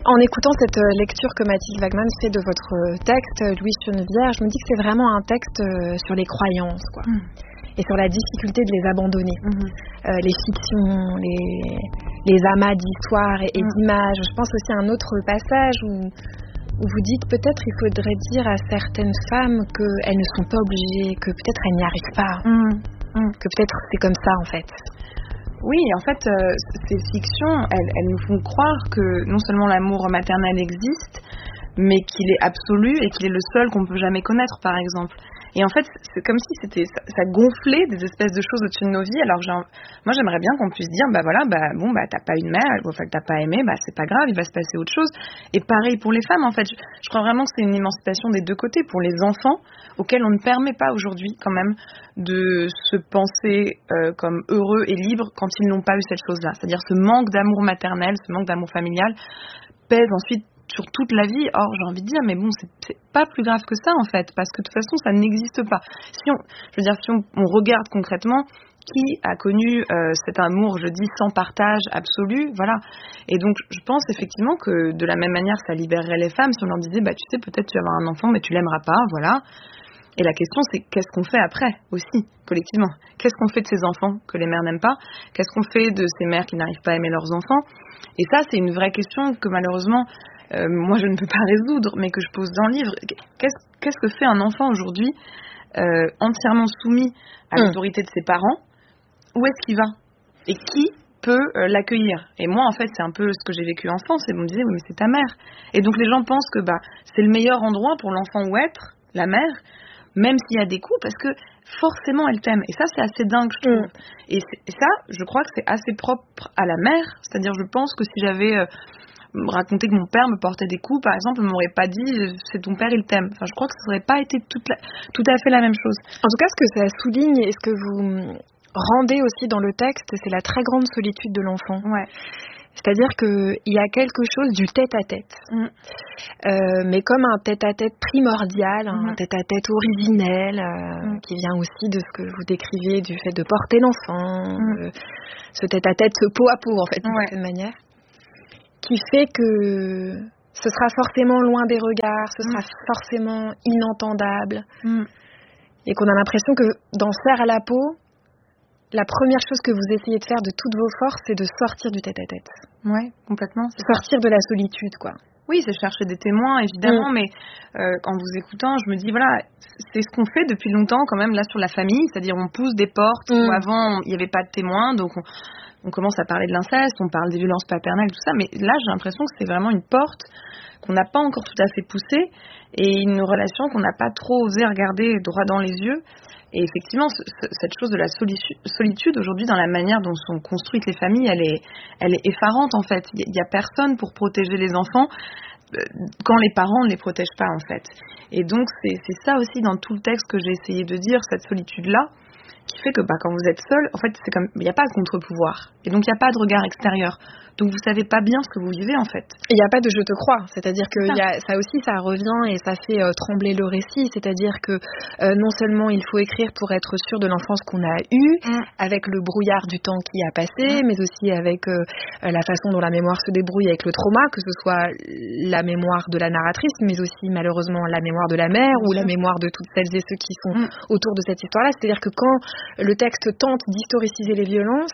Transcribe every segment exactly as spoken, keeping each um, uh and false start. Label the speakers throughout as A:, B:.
A: En écoutant cette lecture que Mathilde Wagman fait de votre texte, Louise Chenevière, je me dis que c'est vraiment un texte sur les croyances, quoi. Mmh. Et sur la difficulté de les abandonner. Mmh. Euh, les fictions, les, les amas d'histoires et, et mmh. d'images. Je pense aussi à un autre passage où, où vous dites peut-être il faudrait dire à certaines femmes qu'elles ne sont pas obligées, que peut-être elles n'y arrivent pas, mmh. Mmh. que peut-être c'est comme ça en fait.
B: Oui, en fait, euh, ces fictions, elles, elles nous font croire que non seulement l'amour maternel existe, mais qu'il est absolu et qu'il est le seul qu'on peut jamais connaître, par exemple. Et en fait, c'est comme si c'était ça, ça gonflait des espèces de choses au-dessus de nos vies. Alors que moi, j'aimerais bien qu'on puisse dire, bah voilà, bah bon, bah t'as pas une mère, enfin que t'as pas aimé, bah c'est pas grave, il va se passer autre chose. Et pareil pour les femmes, en fait. Je, je crois vraiment que c'est une émancipation des deux côtés. Pour les enfants, auxquels on ne permet pas aujourd'hui, quand même, de se penser euh, comme heureux et libres quand ils n'ont pas eu cette chose-là. C'est-à-dire ce manque d'amour maternel, ce manque d'amour familial pèse ensuite sur toute la vie. Or, j'ai envie de dire, mais bon, c'est, c'est pas plus grave que ça, en fait, parce que de toute façon, ça n'existe pas. Si on, je veux dire, si on, on regarde concrètement, qui a connu euh, cet amour, je dis, sans partage absolu, voilà. Et donc, je pense effectivement que de la même manière, ça libérerait les femmes si on leur disait, bah, tu sais, peut-être tu vas avoir un enfant, mais tu l'aimeras pas, voilà. Et la question, c'est qu'est-ce qu'on fait après, aussi, collectivement? Qu'est-ce qu'on fait de ces enfants que les mères n'aiment pas? Qu'est-ce qu'on fait de ces mères qui n'arrivent pas à aimer leurs enfants? Et ça, c'est une vraie question que, malheureusement, Euh, moi je ne peux pas résoudre, mais que je pose dans le livre. Qu'est-ce, qu'est-ce que fait un enfant aujourd'hui euh, entièrement soumis à mmh. l'autorité de ses parents? Où est-ce qu'il va? Et qui peut euh, l'accueillir? Et moi en fait c'est un peu ce que j'ai vécu enfant, c'est qu'on me disait oui mais c'est ta mère. Et donc les gens pensent que bah, c'est le meilleur endroit pour l'enfant où être, la mère, même s'il y a des coups, parce que forcément elle t'aime. Et ça c'est assez dingue je trouve. Mmh. Et, et ça je crois que c'est assez propre à la mère, c'est-à-dire je pense que si j'avais... Euh, raconter que mon père me portait des coups, par exemple, on m'aurait pas dit c'est ton père, il t'aime. Enfin, je crois que ça n'aurait pas été toute la, tout à fait la même chose.
A: En tout cas, ce que ça souligne et ce que vous rendez aussi dans le texte, c'est la très grande solitude de l'enfant.
B: Ouais.
A: C'est-à-dire qu'il y a quelque chose du tête-à-tête. Mmh. Euh, mais comme un tête-à-tête primordial, mmh. un tête-à-tête originel, euh, mmh. qui vient aussi de ce que vous décrivez, du fait de porter l'enfant, mmh. euh, ce tête-à-tête, ce peau à peau, en fait, d'une ouais. certaine manière. Qui fait que ce sera forcément loin des regards, ce sera mmh. forcément inentendable. Mmh. Et qu'on a l'impression que dans Serre à la peau, la première chose que vous essayez de faire de toutes vos forces, c'est de sortir du tête-à-tête.
B: Oui, complètement.
A: Sortir de la solitude, quoi.
B: Oui, c'est chercher des témoins, évidemment, mmh. mais euh, en vous écoutant, je me dis, voilà, c'est ce qu'on fait depuis longtemps, quand même, là, sur la famille, c'est-à-dire on pousse des portes mmh. où avant, il n'y avait pas de témoins, donc on... On commence à parler de l'inceste, on parle des violences paternelles, tout ça, mais là, j'ai l'impression que c'est vraiment une porte qu'on n'a pas encore tout à fait poussée et une relation qu'on n'a pas trop osé regarder droit dans les yeux. Et effectivement, ce, ce, cette chose de la solitude, solitude aujourd'hui, dans la manière dont sont construites les familles, elle est, elle est effarante, en fait. Il n'y a, a personne pour protéger les enfants quand les parents ne les protègent pas, en fait. Et donc, c'est, c'est ça aussi dans tout le texte que j'ai essayé de dire, cette solitude-là, qui fait que bah, quand vous êtes seul, en fait, c'est comme il n'y a pas de contre-pouvoir. Et donc, il n'y a pas de regard extérieur. Donc, vous ne savez pas bien ce que vous vivez, en fait.
A: Il n'y a pas de je te crois. C'est-à-dire que y a, ça aussi, ça revient et ça fait euh, trembler le récit. C'est-à-dire que euh, non seulement il faut écrire pour être sûr de l'enfance qu'on a eue, mm. avec le brouillard du temps qui a passé, mm. mais aussi avec euh, la façon dont la mémoire se débrouille avec le trauma, que ce soit la mémoire de la narratrice, mais aussi malheureusement la mémoire de la mère ou la mémoire de toutes celles et ceux qui sont mm. autour de cette histoire-là. C'est-à-dire que quand le texte tente d'historiciser les violences,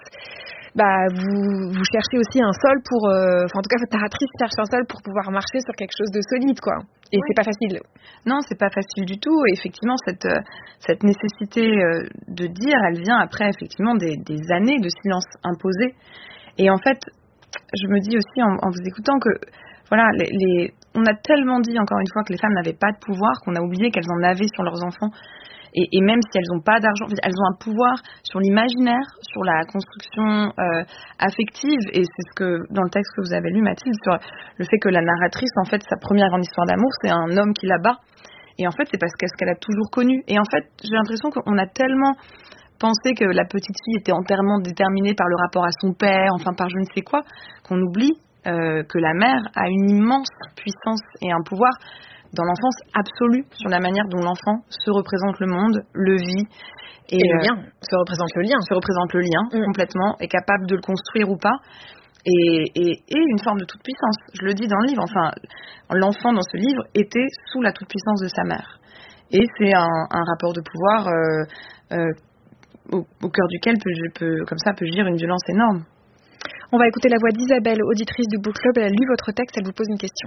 A: bah vous, vous cherchez aussi un sol pour, euh, enfin en tout cas votre narratrice cherche un sol pour pouvoir marcher sur quelque chose de solide, quoi. Et oui. c'est pas facile.
B: Non, c'est pas facile du tout. Et effectivement, cette euh, cette nécessité euh, de dire, elle vient après effectivement des, des années de silence imposé. Et en fait, je me dis aussi en, en vous écoutant que voilà, les, les, on a tellement dit encore une fois que les femmes n'avaient pas de pouvoir qu'on a oublié qu'elles en avaient sur leurs enfants. Et, et même si elles n'ont pas d'argent, elles ont un pouvoir sur l'imaginaire, sur la construction euh, affective. Et c'est ce que, dans le texte que vous avez lu, Mathilde, sur le fait que la narratrice, en fait, sa première grande histoire d'amour, c'est un homme qui la bat. Et en fait, c'est parce qu'est-ce qu'elle a toujours connu. Et en fait, j'ai l'impression qu'on a tellement pensé que la petite fille était entièrement déterminée par le rapport à son père, enfin par je ne sais quoi, qu'on oublie euh, que la mère a une immense puissance et un pouvoir dans l'enfance absolue sur la manière dont l'enfant se représente le monde, le vit.
A: Et, et le lien, se représente le lien.
B: Se représente le lien, mmh. complètement, est capable de le construire ou pas. et, et, et une forme de toute-puissance. Je le dis dans le livre, enfin, l'enfant dans ce livre était sous la toute-puissance de sa mère. Et c'est un, un rapport de pouvoir euh, euh, au, au cœur duquel peut, peut, comme ça peut gire une violence énorme.
A: On va écouter la voix d'Isabelle, auditrice du Book Club. Elle a lu votre texte, elle vous pose une question.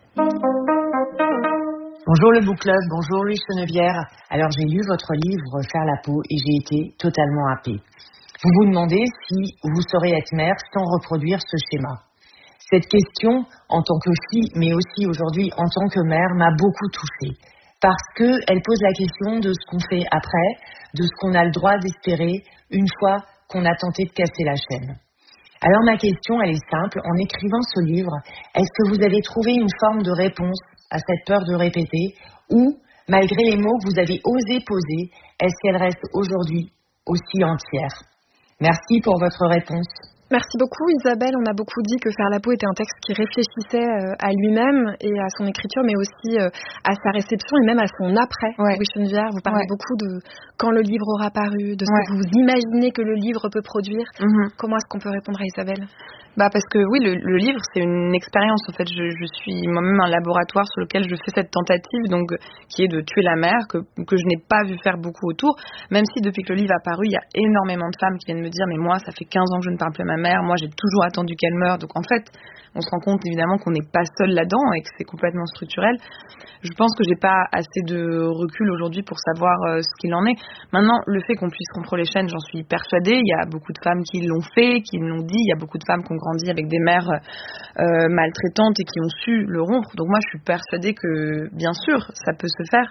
C: Bonjour le Book Club, bonjour Louise Chenevière. Alors j'ai lu votre livre Faire la peau et j'ai été totalement happée. Vous vous demandez si vous saurez être mère sans reproduire ce schéma. Cette question, en tant que fille, mais aussi aujourd'hui en tant que mère, m'a beaucoup touchée. Parce qu'elle pose la question de ce qu'on fait après, de ce qu'on a le droit d'espérer une fois qu'on a tenté de casser la chaîne. Alors ma question, elle est simple. En écrivant ce livre, est-ce que vous avez trouvé une forme de réponse à cette peur de répéter ou, malgré les mots que vous avez osé poser, est-ce qu'elle reste aujourd'hui aussi entière ? Merci pour votre réponse.
A: Merci beaucoup Isabelle. On a beaucoup dit que Faire la peau était un texte qui réfléchissait à lui-même et à son écriture, mais aussi à sa réception et même à son après.
B: Ouais.
A: Louise Chenevière, vous parlez ouais. beaucoup de quand le livre aura paru, de ce
B: ouais.
A: que vous imaginez que le livre peut produire.
B: Mm-hmm.
A: Comment est-ce qu'on peut répondre à Isabelle ?
B: Bah parce que oui, le, le livre c'est une expérience en fait. Je, je suis moi-même un laboratoire sur lequel je fais cette tentative, donc qui est de tuer la mère, que que je n'ai pas vu faire beaucoup autour. Même si depuis que le livre a paru, il y a énormément de femmes qui viennent me dire mais moi ça fait quinze ans que je ne parle plus à ma mère, moi j'ai toujours attendu qu'elle meure. Donc en fait, on se rend compte évidemment qu'on n'est pas seul là-dedans et que c'est complètement structurel. Je pense que j'ai pas assez de recul aujourd'hui pour savoir euh, ce qu'il en est. Maintenant, le fait qu'on puisse rompre les chaînes, j'en suis persuadée. Il y a beaucoup de femmes qui l'ont fait, qui l'ont dit. Il y a beaucoup de femmes qui ont grandi avec des mères euh, maltraitantes et qui ont su le rompre. Donc moi, je suis persuadée que, bien sûr, ça peut se faire.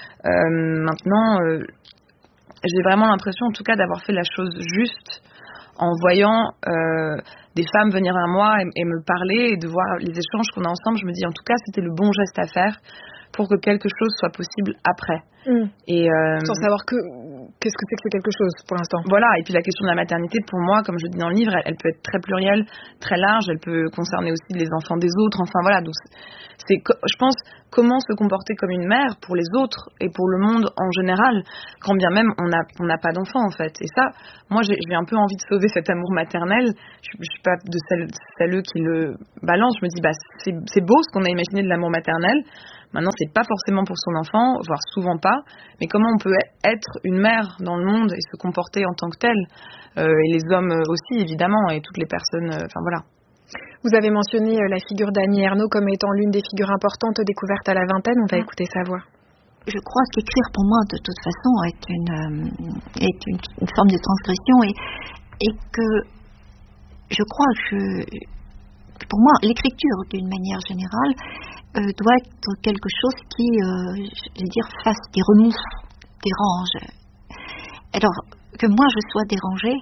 B: Euh, maintenant, euh, j'ai vraiment l'impression, en tout cas, d'avoir fait la chose juste en voyant euh, des femmes venir vers moi et, et me parler et de voir les échanges qu'on a ensemble. Je me dis, en tout cas, c'était le bon geste à faire pour que quelque chose soit possible après.
A: Mmh.
B: Et euh,
A: sans savoir que qu'est-ce que c'est que c'est quelque chose pour l'instant.
B: Voilà, et puis la question de la maternité, pour moi, comme je le dis dans le livre, elle, elle peut être très plurielle, très large, elle peut concerner aussi les enfants des autres, enfin voilà, donc c'est, je pense, comment se comporter comme une mère pour les autres et pour le monde en général, quand bien même on n'a on n'a pas d'enfants en fait. Et ça, moi j'ai, j'ai un peu envie de sauver cet amour maternel, je, je suis pas de celles, celles qui le balancent, je me dis bah c'est, c'est beau ce qu'on a imaginé de l'amour maternel. Maintenant, c'est pas forcément pour son enfant, voire souvent pas, mais comment on peut être une mère dans le monde et se comporter en tant que telle, euh, et les hommes aussi, évidemment, et toutes les personnes, enfin euh, voilà.
A: Vous avez mentionné la figure d'Annie Ernaux comme étant l'une des figures importantes découvertes à la vingtaine, on va écouter sa voix.
D: Je crois qu'écrire pour moi, de toute façon, est une, euh, est une, une forme de transgression, et, et que je crois que, pour moi, l'écriture, d'une manière générale, Euh, doit être quelque chose qui, euh, je veux dire, fasse des remous, dérange. Alors, que moi je sois dérangée,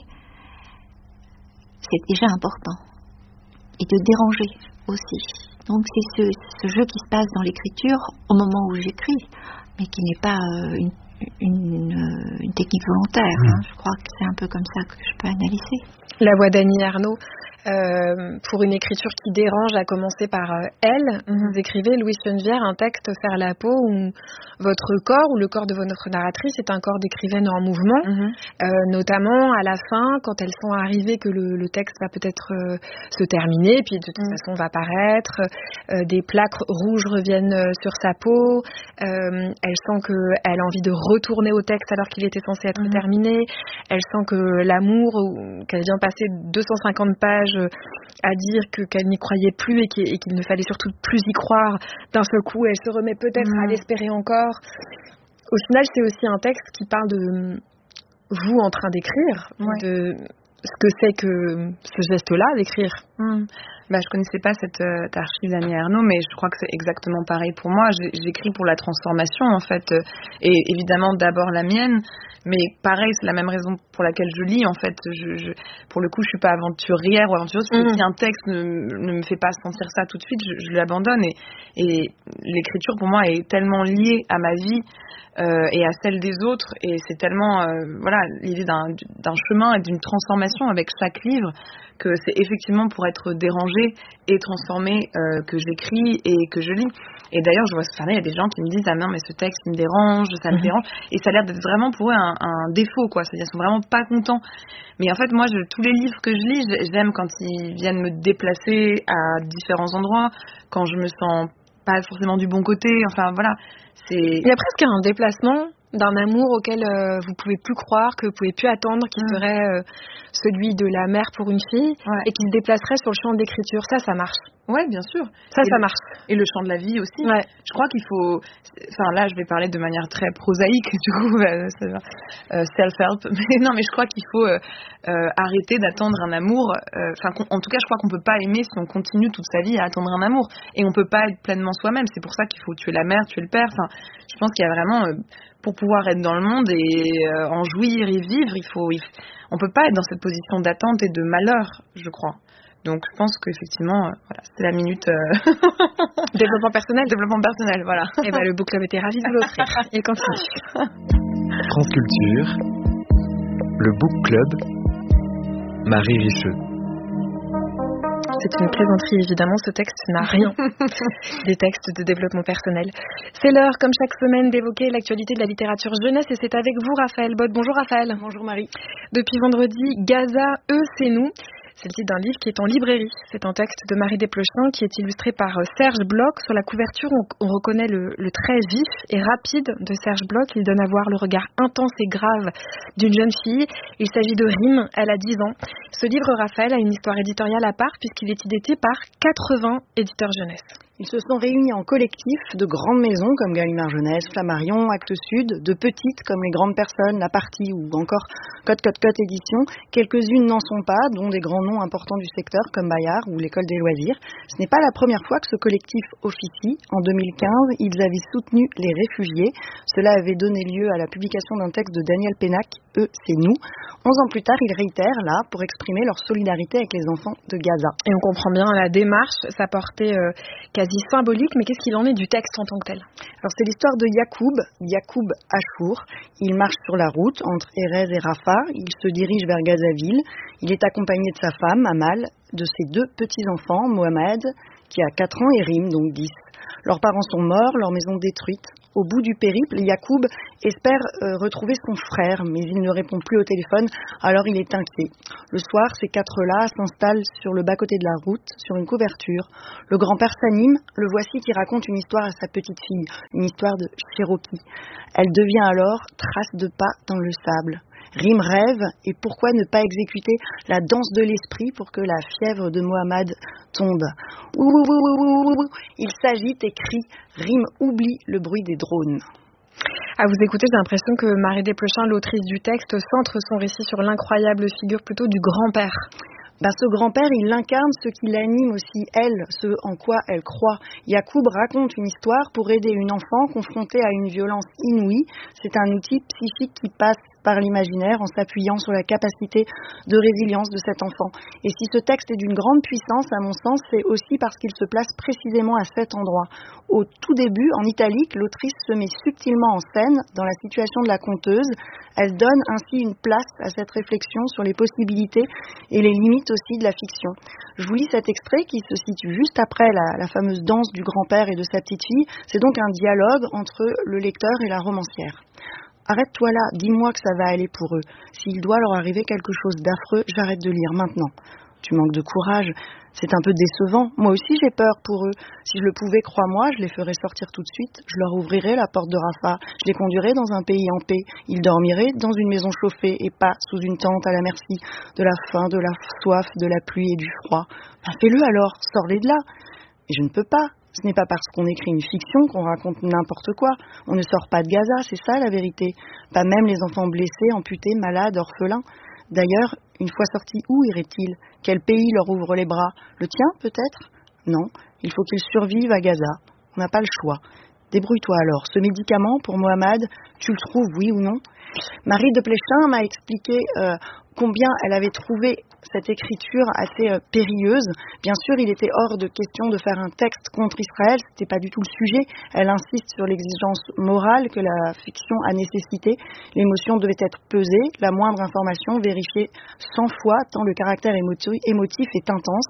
D: c'est déjà important. Et de déranger aussi. Donc c'est ce, ce jeu qui se passe dans l'écriture au moment où j'écris, mais qui n'est pas euh, une, une, une technique volontaire. Hein. Je crois que c'est un peu comme ça que je peux analyser.
A: La voix d'Annie Ernaux. Euh, pour une écriture qui dérange, à commencer par euh, elle, mm-hmm. vous écrivez, Louise Chenevière, un texte Faire la peau où votre corps ou le corps de votre narratrice est un corps d'écrivaine en mouvement, mm-hmm. euh, notamment à la fin, quand elles sont arrivées que le, le texte va peut-être euh, se terminer, puis de toute mm-hmm. façon va paraître, euh, des plaques rouges reviennent sur sa peau, euh, elle sent qu'elle a envie de retourner au texte alors qu'il était censé être mm-hmm. terminé, elle sent que l'amour, qu'elle vient passer deux cent cinquante pages à dire que, qu'elle n'y croyait plus et qu'il, et qu'il ne fallait surtout plus y croire. D'un seul coup, elle se remet peut-être mmh. à l'espérer encore. Au final, c'est aussi un texte qui parle de vous en train d'écrire, ouais. de ce que c'est que ce geste-là, d'écrire.
B: Mmh. Bah, je connaissais pas cette euh, archive d'Annie Ernaux, mais je crois que c'est exactement pareil pour moi. J'ai, j'écris pour la transformation, en fait, euh, et évidemment d'abord la mienne, mais pareil, c'est la même raison pour laquelle je lis, en fait. Je, je, pour le coup, je suis pas aventurière ou aventureuse, parce que mmh. si un texte ne, ne me fait pas sentir ça tout de suite, je, je l'abandonne, et, et l'écriture, pour moi, est tellement liée à ma vie, Euh, et à celle des autres, et c'est tellement euh, voilà l'idée d'un, d'un chemin et d'une transformation avec chaque livre, que c'est effectivement pour être dérangée et transformée euh, que j'écris et que je lis. Et d'ailleurs, je vois ce il y a des gens qui me disent ah non mais ce texte il me dérange, ça me mmh. dérange, et ça a l'air d'être vraiment pour eux un, un défaut quoi, c'est-à-dire qu'ils sont vraiment pas contents. Mais en fait moi je, tous les livres que je lis, j'aime quand ils viennent me déplacer à différents endroits, quand je me sens pas forcément du bon côté, enfin voilà. C'est...
A: Il y a presque un déplacement d'un amour auquel euh, vous pouvez plus croire, que vous pouvez plus attendre, qui mmh. serait euh, celui de la mère pour une fille, ouais. et qui se déplacerait sur le champ de l'écriture. Ça, ça marche.
B: Ouais, bien sûr.
A: Ça,
B: et
A: ça
B: le,
A: marche.
B: Et le champ de la vie aussi.
A: Ouais.
B: Je crois qu'il faut... Enfin, là, je vais parler de manière très prosaïque, du coup, euh, self-help. Mais non, mais je crois qu'il faut euh, euh, arrêter d'attendre un amour. Enfin, euh, en tout cas, je crois qu'on peut pas aimer si on continue toute sa vie à attendre un amour. Et on peut pas être pleinement soi-même. C'est pour ça qu'il faut tuer la mère, tuer le père. Enfin, je pense qu'il y a vraiment... Euh, pour pouvoir être dans le monde et euh, en jouir et vivre, il faut, il, on peut pas être dans cette position d'attente et de malheur, je crois. Donc, je pense qu'effectivement, euh, voilà, c'est la minute euh...
A: développement personnel.
B: Développement personnel, voilà.
A: Et ben, le book club était ravi de vous l'offrir. Il continue.
E: France Culture, le book club, Marie Richeux.
A: C'est une plaisanterie, évidemment, ce texte n'a rien des textes de développement personnel. C'est l'heure, comme chaque semaine, d'évoquer l'actualité de la littérature jeunesse, et c'est avec vous, Raphaël Bott. Bonjour, Raphaël.
F: Bonjour, Marie.
A: Depuis vendredi, Gaza, eux, c'est nous. C'est le titre d'un livre qui est en librairie. C'est un texte de Marie Desplechin qui est illustré par Serge Bloch. Sur la couverture, on, on reconnaît le, le trait vif et rapide de Serge Bloch. Il donne à voir le regard intense et grave d'une jeune fille. Il s'agit de Rime, elle a dix ans. Ce livre, Raphaël, a une histoire éditoriale à part puisqu'il est édité par quatre-vingts éditeurs jeunesse.
F: Ils se sont réunis en collectif de grandes maisons comme Gallimard Jeunesse, Flammarion, Actes Sud, de petites comme Les Grandes Personnes, La Partie ou encore Cote Cote Cote Édition. Quelques-unes n'en sont pas, dont des grands noms importants du secteur comme Bayard ou l'École des Loisirs. Ce n'est pas la première fois que ce collectif officie. En deux mille quinze, ils avaient soutenu les réfugiés. Cela avait donné lieu à la publication d'un texte de Daniel Pénac, Eux, c'est nous. Onze ans plus tard, ils réitèrent là pour exprimer leur solidarité avec les enfants de Gaza.
A: Et on comprend bien la démarche, sa portée euh, quasi symbolique, mais qu'est-ce qu'il en est du texte en tant que tel?
F: Alors c'est l'histoire de Yacoub, Yacoub Achour. Il marche sur la route entre Erez et Rafah. Il se dirige vers Gazaville. Il est accompagné de sa femme, Amal, de ses deux petits-enfants, Mohamed, qui a quatre ans, et Rim, donc dix. Leurs parents sont morts, leur maison détruite. Au bout du périple, Yacoub espère euh, retrouver son frère, mais il ne répond plus au téléphone, alors il est inquiet. Le soir, ces quatre-là s'installent sur le bas-côté de la route, sur une couverture. Le grand-père s'anime, le voici qui raconte une histoire à sa petite fille, une histoire de Cherokee. Elle devient alors trace de pas dans le sable. Rime rêve, et pourquoi ne pas exécuter la danse de l'esprit pour que la fièvre de Mohamed tombe. Ouh, ouh, ouh, ouh, ouh. Il s'agite et crie. Rime oublie le bruit des drones.
A: À vous écouter, j'ai l'impression que Marie Desplechin, l'autrice du texte, centre son récit sur l'incroyable figure plutôt du grand-père.
F: Ben, ce grand-père, il incarne ce qui l'anime aussi, elle, ce en quoi elle croit. Yacoub raconte une histoire pour aider une enfant confrontée à une violence inouïe. C'est un outil psychique qui passe par l'imaginaire en s'appuyant sur la capacité de résilience de cet enfant. Et si ce texte est d'une grande puissance, à mon sens, c'est aussi parce qu'il se place précisément à cet endroit. Au tout début, en italique, l'autrice se met subtilement en scène dans la situation de la conteuse. Elle donne ainsi une place à cette réflexion sur les possibilités et les limites aussi de la fiction. Je vous lis cet extrait qui se situe juste après la, la fameuse danse du grand-père et de sa petite fille. C'est donc un dialogue entre le lecteur et la romancière. Arrête-toi là, dis-moi que ça va aller pour eux. S'il doit leur arriver quelque chose d'affreux, j'arrête de lire maintenant. Tu manques de courage, c'est un peu décevant. Moi aussi j'ai peur pour eux. Si je le pouvais, crois-moi, je les ferais sortir tout de suite. Je leur ouvrirais la porte de Rafah. Je les conduirais dans un pays en paix. Ils dormiraient dans une maison chauffée et pas sous une tente à la merci de la faim, de la soif, de la pluie et du froid. Ben fais-le alors, sors-les de là. Et je ne peux pas. Ce n'est pas parce qu'on écrit une fiction qu'on raconte n'importe quoi. On ne sort pas de Gaza, c'est ça la vérité. Pas même les enfants blessés, amputés, malades, orphelins. D'ailleurs, une fois sortis, où iraient-ils? Quel pays leur ouvre les bras? Le tien, peut-être? Non, il faut qu'ils survivent à Gaza. On n'a pas le choix. Débrouille-toi alors. Ce médicament, pour Mohamed, tu le trouves, oui ou non? Marie Desplechin m'a expliqué euh, combien elle avait trouvé cette écriture assez euh, périlleuse. Bien sûr, il était hors de question de faire un texte contre Israël, c'était pas du tout le sujet. Elle insiste sur l'exigence morale que la fiction a nécessité. L'émotion devait être pesée, la moindre information vérifiée cent fois, tant le caractère émotif est intense.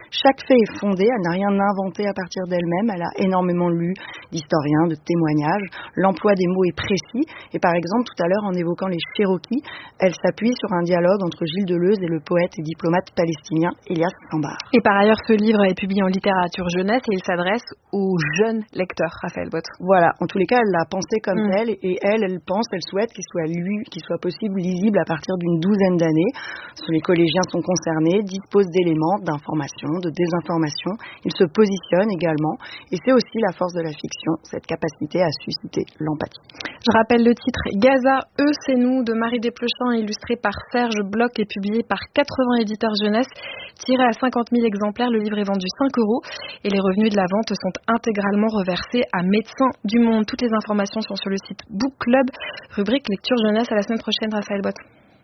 F: Chaque fait est fondé, elle n'a rien inventé à partir d'elle-même, elle a énormément lu d'historiens, de témoignages, l'emploi des mots est précis, et par exemple, tout à l'heure, en évoquant les Cherokees, elle s'appuie sur un dialogue entre Gilles Deleuze et le poète et diplomate palestinien Elias Sambar.
A: Et par ailleurs, ce livre est publié en littérature jeunesse et il s'adresse aux jeunes lecteurs, Raphaël Botte.
F: Voilà, en tous les cas, elle l'a pensé comme
A: mmh.
F: tel, et elle, elle pense, elle souhaite qu'il soit lu, qu'il soit possible, lisible à partir d'une douzaine d'années. Les collégiens sont concernés, disposent d'éléments, d'informations, de désinformations. Ils se positionnent également, et c'est aussi la force de la fiction, cette capacité à susciter l'empathie.
A: Je rappelle le titre Gaza, eux, c'est nous, de Marie Desplechin, illustré par Serge Bloch et publié par quatre-vingts éditeurs jeunesse, tiré à cinquante mille exemplaires. Le livre est vendu cinq euros et les revenus de la vente sont intégralement reversés à Médecins du Monde. Toutes les informations sont sur le site Book Club, rubrique lecture jeunesse. À la semaine prochaine, Raphaël Botte.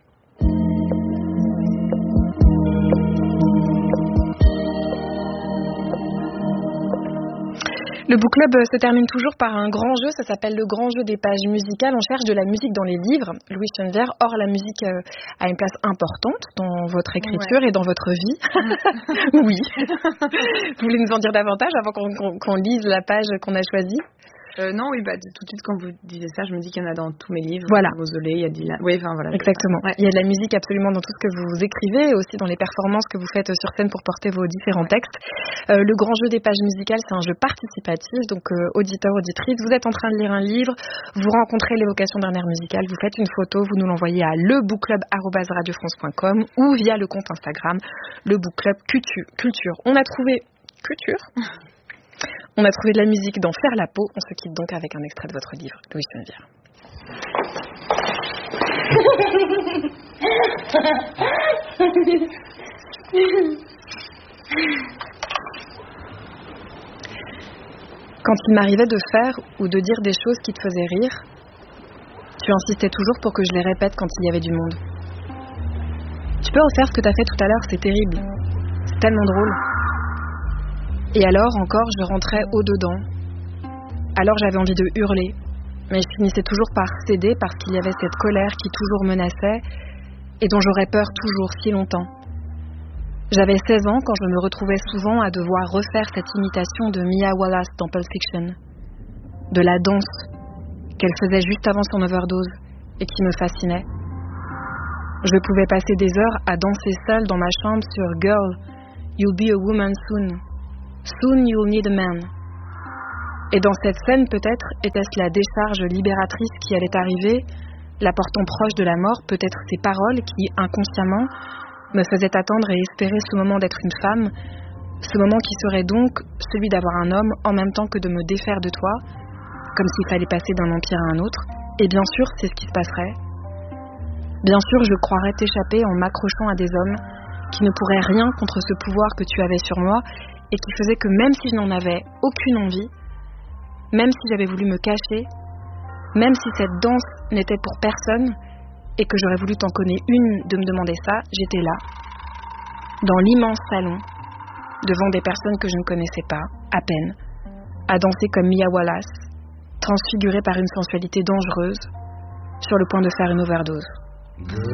A: Le book club se termine toujours par un grand jeu, ça s'appelle le grand jeu des pages musicales. On cherche de la musique dans les livres, Louise Chenevière. Or, la musique a une place importante dans votre écriture ouais. et dans votre vie. Oui. Vous voulez nous en dire davantage avant qu'on, qu'on, qu'on lise la page qu'on a choisie?
B: Euh, non, oui, bah, tout de suite, quand vous disiez ça, je me dis qu'il y en a dans tous mes livres.
A: Voilà.
B: Mausolée, il y a Dylan. Oui, enfin, voilà.
A: Exactement. Ouais. Il y a de la musique absolument dans tout ce que vous écrivez et aussi dans les performances que vous faites sur scène pour porter vos différents ouais. textes. Euh, le grand jeu des pages musicales, c'est un jeu participatif. Donc, euh, auditeur, auditrice, vous êtes en train de lire un livre, vous rencontrez l'évocation d'un air musical, vous faites une photo, vous nous l'envoyez à lebookclub arobase radio france point com ou via le compte Instagram, le Book Club Culture. On a trouvé Culture. On a trouvé de la musique dans Faire la peau. On se quitte donc avec un extrait de votre livre, Louise Chenevière. Quand il m'arrivait de faire ou de dire des choses qui te faisaient rire, tu insistais toujours pour que je les répète quand il y avait du monde. Tu peux refaire ce que tu as fait tout à l'heure, c'est terrible. C'est tellement drôle. Et alors, encore, je rentrais au-dedans. Alors j'avais envie de hurler, mais je finissais toujours par céder parce qu'il y avait cette colère qui toujours menaçait et dont j'aurais peur toujours si longtemps. J'avais seize ans quand je me retrouvais souvent à devoir refaire cette imitation de Mia Wallace dans Pulp Fiction, de la danse qu'elle faisait juste avant son overdose et qui me fascinait. Je pouvais passer des heures à danser seule dans ma chambre sur Girl, You'll be a woman soon. Soon you'll need a man. Et dans cette scène, peut-être, était-ce la décharge libératrice qui allait arriver, la portant proche de la mort, peut-être ces paroles qui, inconsciemment, me faisaient attendre et espérer ce moment d'être une femme, ce moment qui serait donc celui d'avoir un homme en même temps que de me défaire de toi, comme s'il fallait passer d'un empire à un autre. Et bien sûr, c'est ce qui se passerait. Bien sûr, je croirais t'échapper en m'accrochant à des hommes qui ne pourraient rien contre ce pouvoir que tu avais sur moi et qui faisait que même si je n'en avais aucune envie, même si j'avais voulu me cacher, même si cette danse n'était pour personne et que j'aurais voulu t'en connaître une de me demander ça, j'étais là, dans l'immense salon, devant des personnes que je ne connaissais pas, à peine, à danser comme Mia Wallace, transfigurée par une sensualité dangereuse, sur le point de faire une overdose.